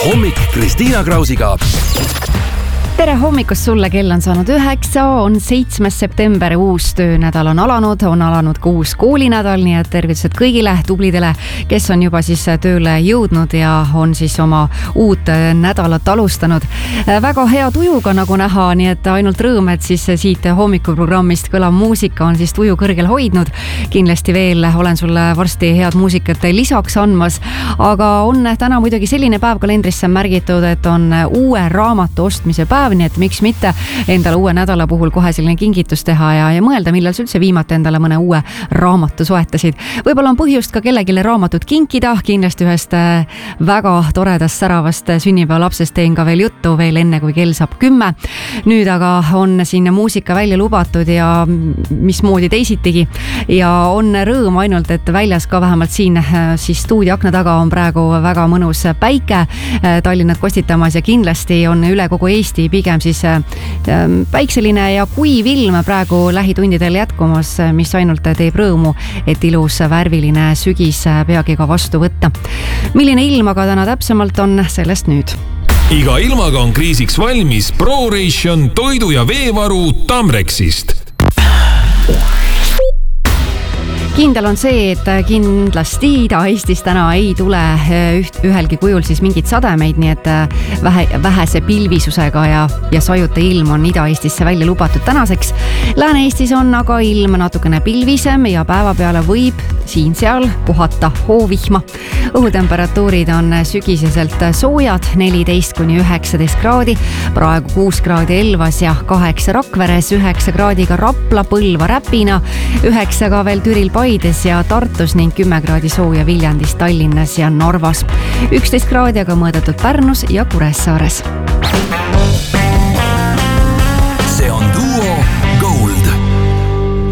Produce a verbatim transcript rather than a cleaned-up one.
hommik Kristiina Krausiga. Tere hommikust sulle, kell on saanud üheksa, on seitsmes september, uus töönädal on alanud, on alanud ka uus koolinädal, nii et tervitused kõigile tublidele, kes on juba siis tööle jõudnud ja on siis oma uut nädalat alustanud. Väga hea tujuga nagu näha, nii et ainult rõõm, et siis siit hommikuprogrammist kõlav muusika on siis tuju kõrgel hoidnud. Kindlasti veel olen sulle varsti head muusikat lisaks andmas, aga on täna muidugi selline päev kalendrisse märgitud, et on uue raamatu ostmise päev, nii et miks mitte endale uue nädala puhul kohe selline kingitus teha ja, ja mõelda, millal sa üldse viimati endale mõne uue raamatu soetasid. Võib-olla on põhjust ka kellegile raamatut kinkida, kindlasti ühest väga toredast säravast sünnipäevalapsest teen ka veel juttu veel enne, kui kell saab kümme. Nüüd aga on siin muusika välja lubatud ja mismoodi teisitigi ja on rõõm ainult, et väljas ka vähemalt siin siis stuudio akna taga on praegu väga mõnus päike Tallinnat kostitamas ja kindlasti on üle kogu Eesti pigem siis päikseline ja kuiv ilm praegu lähitundidel jätkumas, mis ainult teeb rõõmu, et ilus värviline sügis peagi ka vastu võtta. Milline ilm aga täna täpsemalt on, sellest nüüd. Iga ilmaga on kriisiks valmis ProRation toidu- ja veevaru Tamrexist. Kindel on see, et kindlasti Ida-Eestis täna ei tule üht, ühelgi kujul siis mingid sademeid, nii et vähe, vähese pilvisusega ja, ja sajuta ilm on Ida-Eestisse välja lubatud tänaseks. Lääne-Eestis on aga ilm natukene pilvisem ja päeva peale võib siin-seal puhata hoovihma. Õhutemperatuurid on sügiseselt soojad, neliteist kuni üheksateist kraadi, praegu kuus kraadi Elvas ja kaheksa Rakveres, üheksa kraadiga Rapla, Põlva, Räpina, üheksa ka veel Türil, Paides ja Tartus ning kümme kraadi sooja Viljandis, Tallinnas ja Narvas. üksteist kraadi aga mõõdetud Pärnus ja Kuressaares.